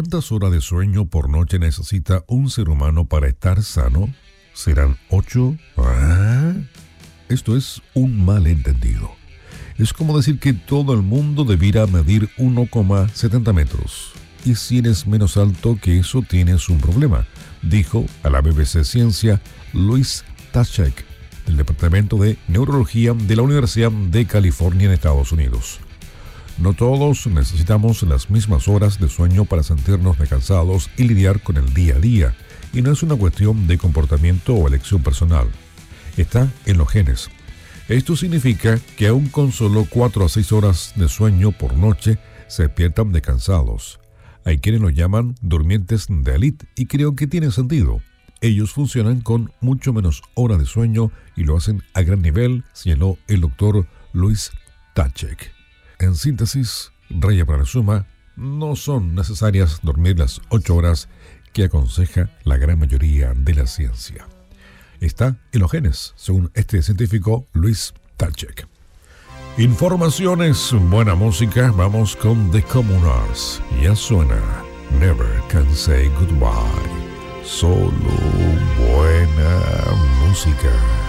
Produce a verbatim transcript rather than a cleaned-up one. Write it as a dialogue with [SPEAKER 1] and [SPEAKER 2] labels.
[SPEAKER 1] ¿Cuántas horas de sueño por noche necesita un ser humano para estar sano? ¿Serán ocho? ¿Ah? Esto es un malentendido. Es como decir que todo el mundo debiera medir uno coma setenta metros. Y si eres menos alto que eso, tienes un problema, dijo a la B B C Ciencia Louis Ptacek, del Departamento de Neurología de la Universidad de California en Estados Unidos. No todos necesitamos las mismas horas de sueño para sentirnos descansados y lidiar con el día a día, y no es una cuestión de comportamiento o elección personal. Está en los genes. Esto significa que aún con solo cuatro a seis horas de sueño por noche se despiertan descansados. Hay quienes los llaman durmientes de élite y creo que tiene sentido. Ellos funcionan con mucho menos horas de sueño y lo hacen a gran nivel, señaló el doctor Louis Ptacek. En síntesis, Raya para la suma, no son necesarias dormir las ocho horas que aconseja la gran mayoría de la ciencia. Está en los genes, según este científico Louis Ptacek. Informaciones, buena música, vamos con The Communards. Ya suena Never Can Say Goodbye. Solo buena música.